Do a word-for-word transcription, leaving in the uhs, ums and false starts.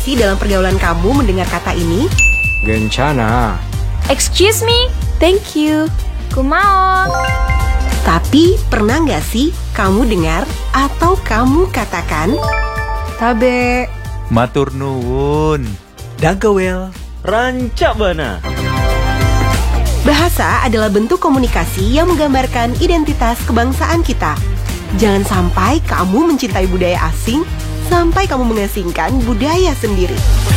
nggak sih dalam pergaulan kamu mendengar kata ini? Gencana. Excuse me, thank you, kumao. Tapi pernah nggak sih kamu dengar atau kamu katakan Tabe. Matur nuwun. Dankjewel. Rancak bana. bahasa adalah bentuk komunikasi yang menggambarkan identitas kebangsaan kita. Jangan sampai kamu mencintai budaya asing sampai kamu mengasingkan budaya sendiri.